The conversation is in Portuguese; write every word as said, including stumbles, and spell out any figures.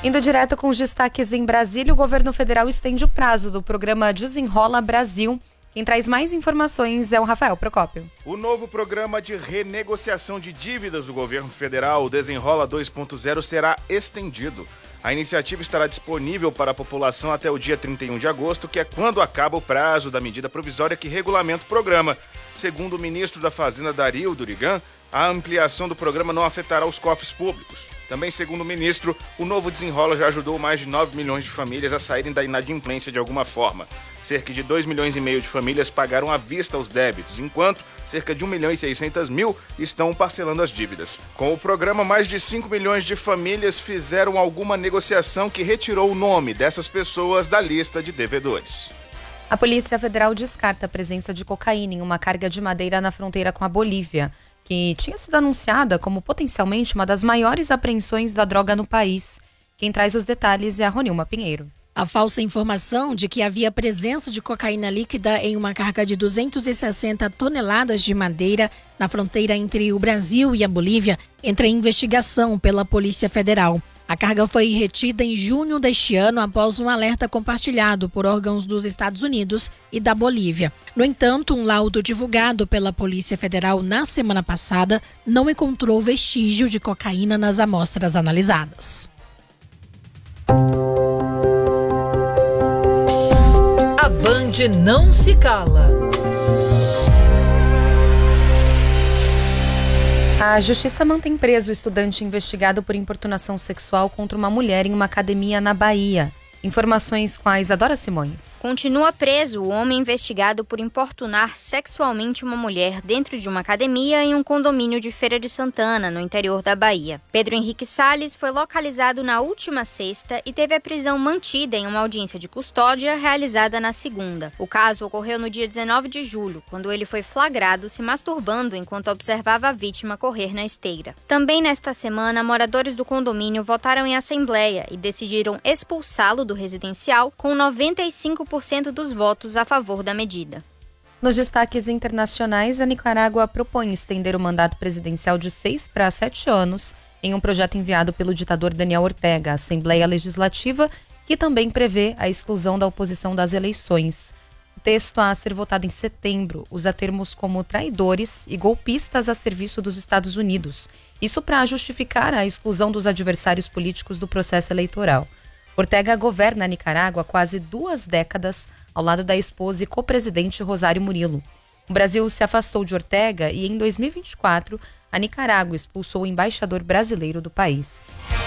Indo direto com os destaques em Brasília, o governo federal estende o prazo do programa Desenrola Brasil. Quem traz mais informações é o Rafael Procópio. O novo programa de renegociação de dívidas do governo federal, o Desenrola dois ponto zero, será estendido. A iniciativa estará disponível para a população até o dia trinta e um de agosto, que é quando acaba o prazo da medida provisória que regulamenta o programa. Segundo o ministro da Fazenda, Dario Durigan, a ampliação do programa não afetará os cofres públicos. Também, segundo o ministro, o novo Desenrola já ajudou mais de nove milhões de famílias a saírem da inadimplência de alguma forma. Cerca de dois milhões e meio de famílias pagaram à vista os débitos, enquanto cerca de um milhão e seiscentos mil estão parcelando as dívidas. Com o programa, mais de cinco milhões de famílias fizeram alguma negociação que retirou o nome dessas pessoas da lista de devedores. A Polícia Federal descarta a presença de cocaína em uma carga de madeira na fronteira com a Bolívia, que tinha sido anunciada como potencialmente uma das maiores apreensões da droga no país. Quem traz os detalhes é a Ronilma Pinheiro. A falsa informação de que havia presença de cocaína líquida em uma carga de duzentas e sessenta toneladas de madeira na fronteira entre o Brasil e a Bolívia entra em investigação pela Polícia Federal. A carga foi retida em junho deste ano após um alerta compartilhado por órgãos dos Estados Unidos e da Bolívia. No entanto, um laudo divulgado pela Polícia Federal na semana passada não encontrou vestígio de cocaína nas amostras analisadas. A Band não se cala. A Justiça mantém preso o estudante investigado por importunação sexual contra uma mulher em uma academia na Bahia. Informações com a Isadora Simões. Continua preso o homem investigado por importunar sexualmente uma mulher dentro de uma academia em um condomínio de Feira de Santana, no interior da Bahia. Pedro Henrique Salles foi localizado na última sexta e teve a prisão mantida em uma audiência de custódia realizada na segunda. O caso ocorreu no dia dezenove de julho, quando ele foi flagrado se masturbando enquanto observava a vítima correr na esteira. Também nesta semana, moradores do condomínio votaram em assembleia e decidiram expulsá-lo do residencial, com noventa e cinco por cento dos votos a favor da medida. Nos destaques internacionais, a Nicarágua propõe estender o mandato presidencial de seis para sete anos em um projeto enviado pelo ditador Daniel Ortega à Assembleia Legislativa, que também prevê a exclusão da oposição das eleições. O texto a ser votado em setembro usa termos como traidores e golpistas a serviço dos Estados Unidos, isso para justificar a exclusão dos adversários políticos do processo eleitoral. Ortega governa a Nicarágua há quase duas décadas, ao lado da esposa e co-presidente Rosário Murilo. O Brasil se afastou de Ortega e, em dois mil e vinte e quatro, a Nicarágua expulsou o embaixador brasileiro do país.